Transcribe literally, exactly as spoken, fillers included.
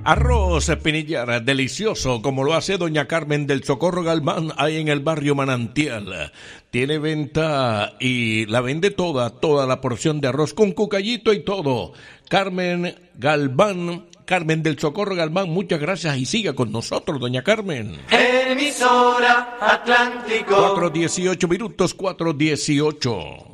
Arroz Espinillar, delicioso, como lo hace doña Carmen del Socorro Galván, ahí en el barrio Manantial. Tiene venta y la vende toda, toda la porción de arroz con cucayito y todo. Carmen Galván, Carmen del Socorro Galván, muchas gracias y siga con nosotros, doña Carmen. Emisora Atlántico. cuatro dieciocho minutos, cuatro dieciocho.